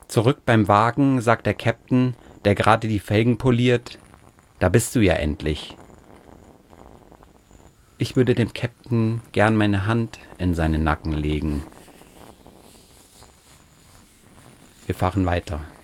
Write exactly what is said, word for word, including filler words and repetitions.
Zurück beim Wagen sagt der Käpt'n, der gerade die Felgen poliert: »Da bist du ja endlich.« Ich würde dem Käpt'n gern meine Hand in seinen Nacken legen. Wir fahren weiter.